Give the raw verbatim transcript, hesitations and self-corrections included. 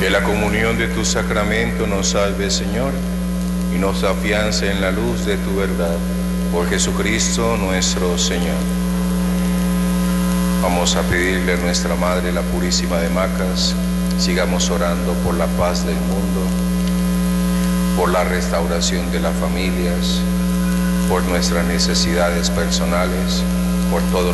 Que la comunión de tu sacramento nos salve, Señor, y nos afiance en la luz de tu verdad. Por Jesucristo nuestro Señor. Vamos a pedirle a nuestra Madre, la Purísima de Macas, sigamos orando por la paz del mundo, por la restauración de las familias, por nuestras necesidades personales, por todos